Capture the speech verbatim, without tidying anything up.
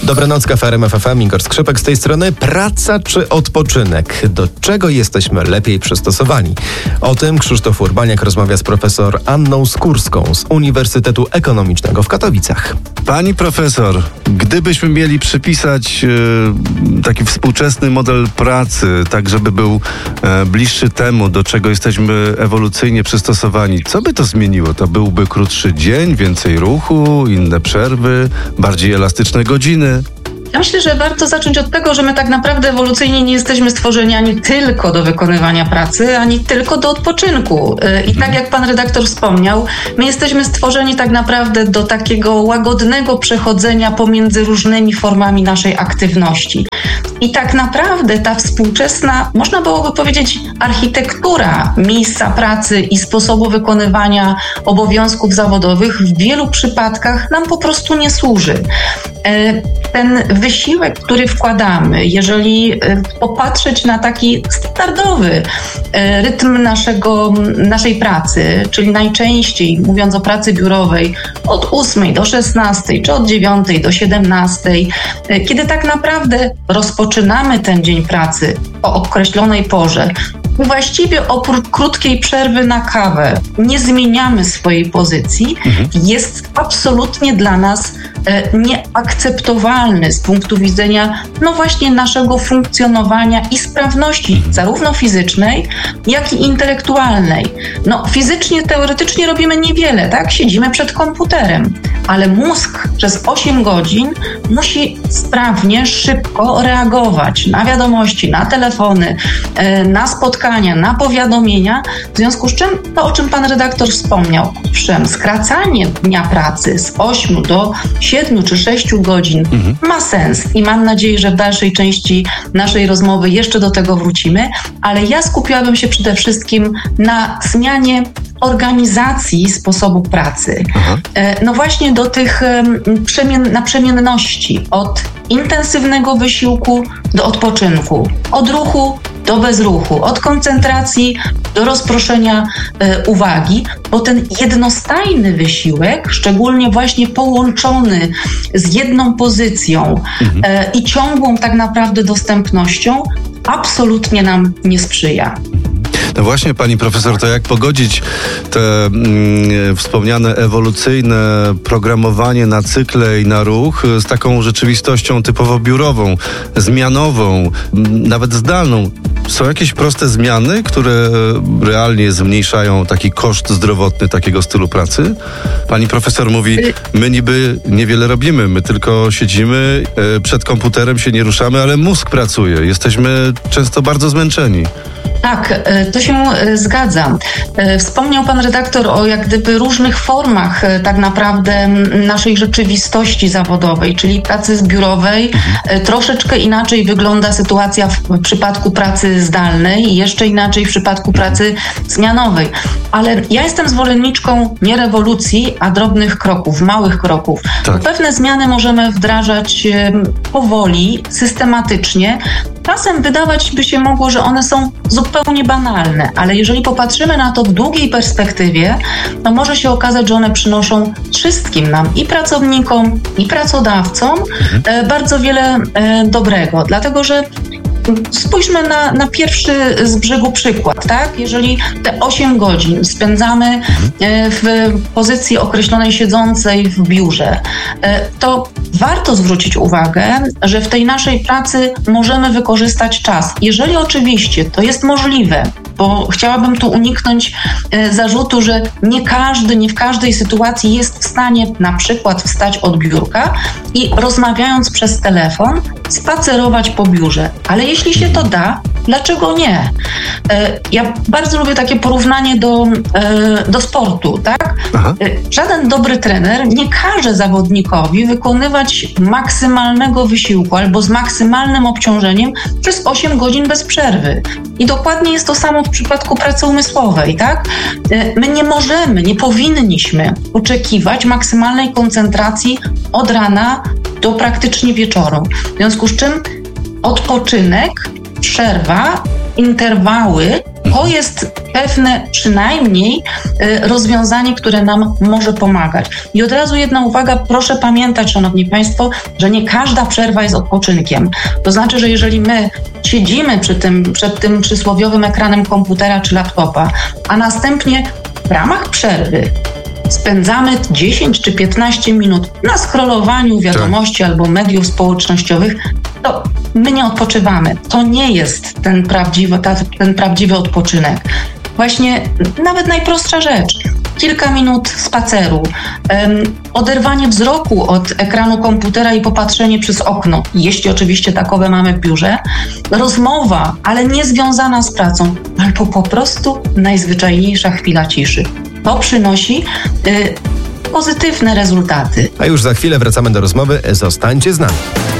Dobranoc, Kafe R M F F M, Igor Skrzypek z tej strony. Praca czy odpoczynek? Do czego jesteśmy lepiej przystosowani? O tym Krzysztof Urbaniak rozmawia z profesor Anną Skórską z Uniwersytetu Ekonomicznego w Katowicach. Pani profesor, gdybyśmy mieli przypisać e, taki współczesny model pracy, tak żeby był e, bliższy temu, do czego jesteśmy ewolucyjnie przystosowani, co by to zmieniło? To byłby krótszy dzień, więcej ruchu, inne przerwy, bardziej elastyczne godziny? Ja myślę, że warto zacząć od tego, że my tak naprawdę ewolucyjnie nie jesteśmy stworzeni ani tylko do wykonywania pracy, ani tylko do odpoczynku. I tak jak pan redaktor wspomniał, my jesteśmy stworzeni tak naprawdę do takiego łagodnego przechodzenia pomiędzy różnymi formami naszej aktywności. I tak naprawdę ta współczesna, można byłoby powiedzieć, architektura miejsca pracy i sposobu wykonywania obowiązków zawodowych w wielu przypadkach nam po prostu nie służy. Ten wysiłek, który wkładamy, jeżeli popatrzeć na taki standardowy rytm naszego, naszej pracy, czyli najczęściej, mówiąc o pracy biurowej, od ósmej do szesnastej, czy od dziewiątej do siedemnastej, kiedy tak naprawdę rozpoczynamy ten dzień pracy o określonej porze, właściwie oprócz krótkiej przerwy na kawę nie zmieniamy swojej pozycji, mhm. jest absolutnie dla nas e, nieakceptowalny z punktu widzenia no właśnie naszego funkcjonowania i sprawności zarówno fizycznej, jak i intelektualnej. No fizycznie, teoretycznie robimy niewiele, tak? Siedzimy przed komputerem, ale mózg przez osiem godzin musi sprawnie, szybko reagować na wiadomości, na telefony, e, na spotkania, na powiadomienia, w związku z czym to, o czym pan redaktor wspomniał, owszem, skracanie dnia pracy z ośmiu do siedmiu czy sześciu godzin mhm. ma sens i mam nadzieję, że w dalszej części naszej rozmowy jeszcze do tego wrócimy, ale ja skupiłabym się przede wszystkim na zmianie organizacji sposobu pracy. Aha. No właśnie do tych przemien, naprzemienności od intensywnego wysiłku do odpoczynku, od ruchu do bezruchu, od koncentracji do rozproszenia e, uwagi, bo ten jednostajny wysiłek, szczególnie właśnie połączony z jedną pozycją mhm. e, i ciągłą tak naprawdę dostępnością, absolutnie nam nie sprzyja. No właśnie, pani profesor, to jak pogodzić te mm, wspomniane ewolucyjne programowanie na cykle i na ruch z taką rzeczywistością typowo biurową, zmianową, nawet zdalną? Są jakieś proste zmiany, które realnie zmniejszają taki koszt zdrowotny takiego stylu pracy? Pani profesor mówi, my niby niewiele robimy, my tylko siedzimy, przed komputerem się nie ruszamy, ale mózg pracuje. Jesteśmy często bardzo zmęczeni. Tak, to się zgadza. Wspomniał pan redaktor o jak gdyby różnych formach tak naprawdę naszej rzeczywistości zawodowej, czyli pracy biurowej. Mhm. Troszeczkę inaczej wygląda sytuacja w przypadku pracy zdalnej i jeszcze inaczej w przypadku pracy zmianowej. Ale ja jestem zwolenniczką nie rewolucji, a drobnych kroków, małych kroków. Tak. Pewne zmiany możemy wdrażać powoli, systematycznie. Czasem wydawać by się mogło, że one są zupełnie banalne, ale jeżeli popatrzymy na to w długiej perspektywie, to może się okazać, że one przynoszą wszystkim nam, i pracownikom, i pracodawcom mhm. bardzo wiele dobrego, dlatego że spójrzmy na, na pierwszy z brzegu przykład, tak? Jeżeli te osiem godzin spędzamy w pozycji określonej siedzącej w biurze, to warto zwrócić uwagę, że w tej naszej pracy możemy wykorzystać czas. Jeżeli oczywiście to jest możliwe, bo chciałabym tu uniknąć e, zarzutu, że nie każdy, nie w każdej sytuacji jest w stanie na przykład wstać od biurka i rozmawiając przez telefon spacerować po biurze. Ale jeśli się to da, dlaczego nie? E, ja bardzo lubię takie porównanie do, e, do sportu, tak? E, żaden dobry trener nie każe zawodnikowi wykonywać maksymalnego wysiłku albo z maksymalnym obciążeniem przez osiem godzin bez przerwy. I dokładnie jest to samo w przypadku pracy umysłowej, tak? My nie możemy, nie powinniśmy oczekiwać maksymalnej koncentracji od rana do praktycznie wieczoru. W związku z czym odpoczynek, przerwa, interwały To jest pewne przynajmniej y, rozwiązanie, które nam może pomagać. I od razu jedna uwaga, proszę pamiętać, szanowni państwo, że nie każda przerwa jest odpoczynkiem. To znaczy, że jeżeli my siedzimy przy tym, przed tym przysłowiowym ekranem komputera czy laptopa, a następnie w ramach przerwy spędzamy dziesięć czy piętnaście minut na scrollowaniu wiadomości tak. albo mediów społecznościowych, to my nie odpoczywamy. To nie jest ten prawdziwy, ta, ten prawdziwy odpoczynek. Właśnie nawet najprostsza rzecz. Kilka minut spaceru, um, oderwanie wzroku od ekranu komputera i popatrzenie przez okno, jeśli oczywiście takowe mamy w biurze, rozmowa, ale nie związana z pracą, albo po prostu najzwyczajniejsza chwila ciszy. To przynosi y, pozytywne rezultaty. A już za chwilę wracamy do rozmowy. Zostańcie z nami.